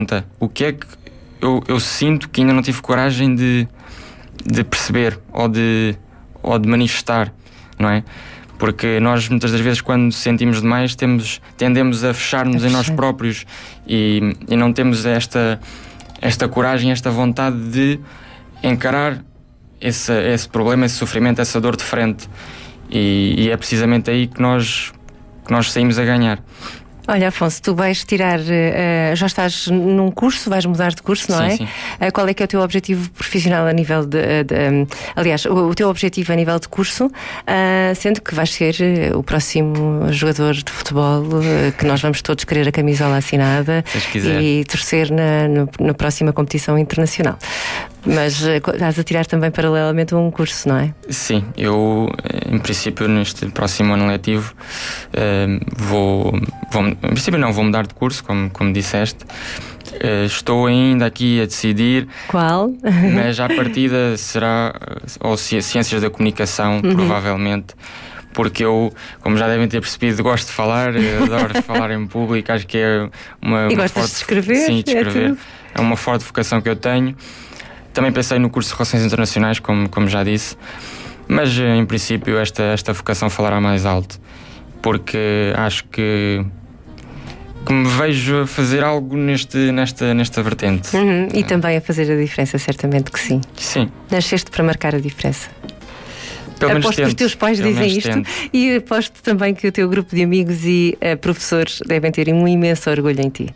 O que é que eu sinto que ainda não tive coragem de perceber ou de manifestar, não é? Porque nós muitas das vezes, quando sentimos demais, tendemos a fechar-nos em nós próprios e não temos esta coragem, esta vontade de encarar esse problema, esse sofrimento, essa dor de frente. E é precisamente aí que nós saímos a ganhar. Olha, Afonso, tu vais tirar, já estás num curso, vais mudar de curso, não sim, é? Sim. Qual é que é o teu objetivo profissional a nível aliás, o teu objetivo a nível de curso, sendo que vais ser o próximo jogador de futebol, que nós vamos todos querer a camisola assinada e torcer na próxima competição internacional. Mas estás a tirar também paralelamente um curso, não é? Sim, eu em princípio neste próximo ano letivo em princípio não, vou mudar de curso, como disseste. Estou ainda aqui a decidir qual, mas à partida será ou Ciências da Comunicação, provavelmente, porque eu, como já devem ter percebido, gosto de falar, adoro falar em público, acho que é e gostas de escrever? Sim, de escrever. É uma forte vocação que eu tenho. Também pensei no curso de Relações Internacionais, como já disse, mas em princípio esta vocação falará mais alto, porque acho que me vejo a fazer algo nesta vertente. E também a fazer a diferença, certamente que sim. Sim. Nasceste para marcar a diferença. Pelo menos aposto que os teus pais dizem isto tento. E aposto também que o teu grupo de amigos e professores devem ter um imenso orgulho em ti.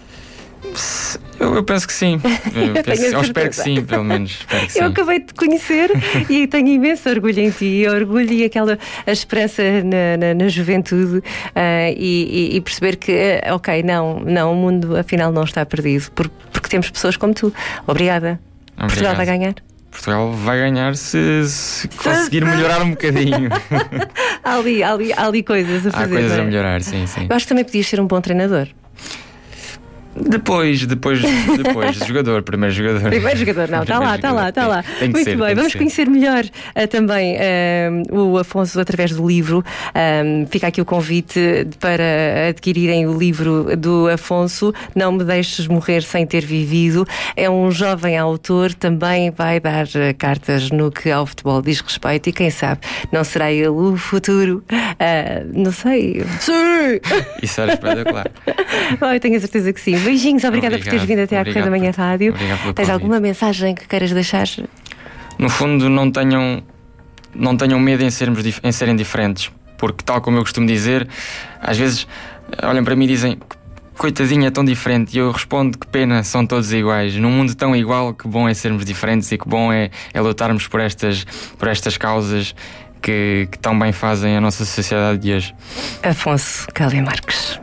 Eu penso que sim. Eu espero que sim, pelo menos. Espero que sim. Eu acabei de te conhecer e tenho imenso orgulho em ti. Orgulho e a esperança na juventude, e perceber que, não, o mundo afinal não está perdido, porque temos pessoas como tu. Obrigada. Portugal vai ganhar. Portugal vai ganhar se conseguir melhorar um bocadinho. Há ali coisas a fazer. Há coisas a melhorar, sim. Eu acho que também podias ser um bom treinador. Depois, jogador, primeiro jogador. Primeiro jogador, não, está lá. Muito bem, vamos conhecer melhor também o Afonso através do livro. Fica aqui o convite para adquirirem o livro do Afonso, Não Me Deixes Morrer Sem Ter Vivido. É um jovem autor, também vai dar cartas no que ao futebol diz respeito, e quem sabe não será ele o futuro, não sei. Sim! Isso era espetacular. Eu tenho a certeza que sim. Beijinhos, obrida por teres vindo até à Correia da Manhã Rádio. Tens alguma mensagem que queiras deixar? No fundo, não tenham medo em serem diferentes, porque, tal como eu costumo dizer, às vezes olham para mim e dizem: coitadinha, é tão diferente. E eu respondo: que pena, são todos iguais. Num mundo tão igual, que bom é sermos diferentes e que bom é lutarmos por estas causas que tão bem fazem a nossa sociedade de hoje. Afonso Cálea Marques.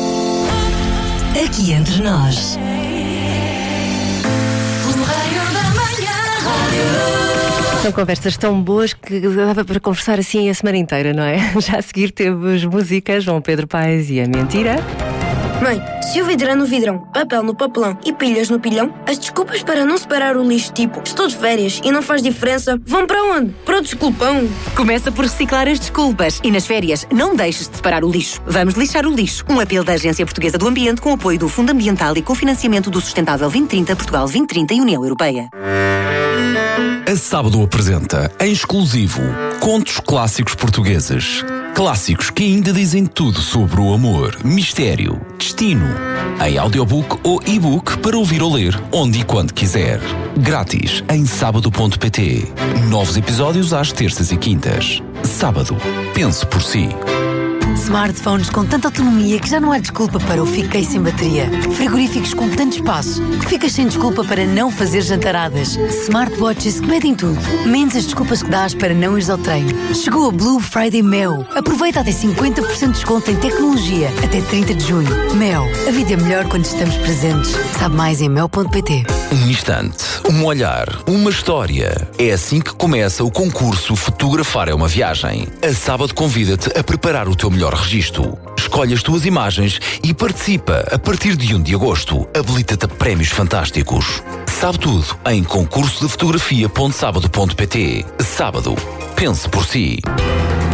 Aqui entre nós. São conversas tão boas que dava para conversar assim a semana inteira, não é? Já a seguir temos músicas, João Pedro Paes e A Mentira. Mãe, se o vidro é no vidrão, papel no papelão e pilhas no pilhão, as desculpas para não separar o lixo, tipo estou de férias e não faz diferença, vão para onde? Para o desculpão. Começa por reciclar as desculpas e nas férias não deixes de separar o lixo. Vamos lixar o lixo. Um apelo da Agência Portuguesa do Ambiente com apoio do Fundo Ambiental e cofinanciamento do Sustentável 2030, Portugal 2030 e União Europeia. A Sábado apresenta, em exclusivo, contos clássicos portugueses. Clássicos que ainda dizem tudo sobre o amor, mistério, destino. Em audiobook ou e-book para ouvir ou ler, onde e quando quiser. Grátis em sábado.pt. Novos episódios às terças e quintas. Sábado. Pense por si. Smartphones com tanta autonomia que já não há desculpa para o fiquei sem bateria. Frigoríficos com tanto espaço que ficas sem desculpa para não fazer jantaradas. Smartwatches que medem tudo, menos as desculpas que dás para não ires ao treino. Chegou a Blue Friday Mel. Aproveita até 50% de desconto em tecnologia até 30 de junho. Mel. A vida é melhor quando estamos presentes. Sabe mais em mel.pt. Um instante, um olhar, uma história. É assim que começa o concurso Fotografar é uma Viagem. A Sábado convida-te a preparar o teu melhor registro. Escolhe as tuas imagens e participa a partir de 1 de agosto. Habilita-te a prémios fantásticos. Sabe tudo em concursodefotografia.sábado.pt. Sábado. Pense por si.